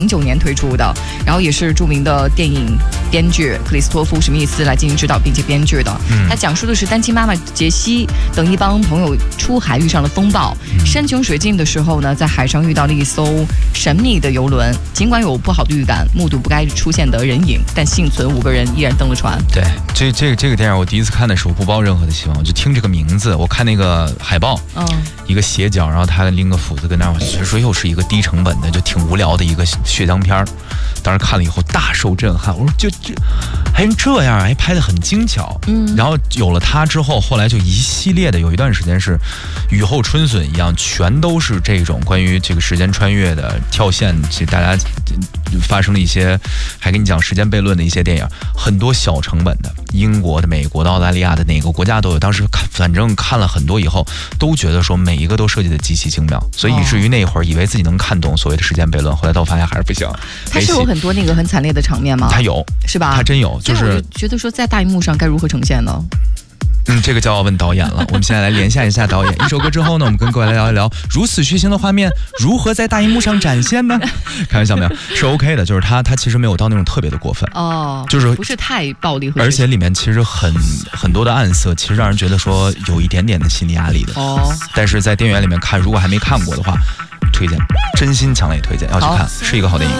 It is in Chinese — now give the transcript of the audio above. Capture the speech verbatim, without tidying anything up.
零九年推出的，然后也是著名的电影编剧克里斯托夫·史密斯来进行指导并且编剧的。嗯，它讲述的是单亲妈妈杰西等一帮朋友出海遇上了风暴，嗯、山穷水尽的时候呢，在海上遇到了一艘神秘的游轮。尽管有不好的预感，目睹不该出现的人影，但幸存五个人依然登了船。 对，这这个这个电影我第一次看的时候不抱任何的希望，我就听这个名字，我看那个海报，嗯，一个斜角，然后他拎个斧子跟那儿，其实说又是一个低成本的，就挺无聊的一个血浆片儿。当时看了以后大受震撼，我说就这还能这样，还拍得很精巧。嗯，然后有了它之后，后来就一系列的有一段时间是雨后春笋一样，全都是这种关于这个时间穿越的跳线，其实大家发生了一些，还跟你讲时间悖论的一些电影，很多小成本的，英国的、美国的、澳大利亚的，哪个国家都有。当时看，反正看了很多以后，都觉得说每一个都设计的极其精妙，所以以至于那会儿以为自己能看懂所谓的时间悖论，后来到发现还是不行。 它是有很多那个很惨烈的场面吗？ 它有， 是吧？ 它真有，就是我就觉得说在大荧幕上该如何呈现呢？ 嗯，这个就要问导演了。我们现在来连线一下导演。一首歌之后呢，我们跟各位来聊一聊如此血腥的画面如何在大荧幕上展现呢？开玩笑没有，是 OK 的，就是它它其实没有到那种特别的过分哦，就是不是太暴力， 而且里面其实很很多的暗色，其实让人觉得说有一点点的心理压力的哦。但是在电影院里面看，如果还没看过的话，推荐，真心强烈推荐要去看，是一个好电影。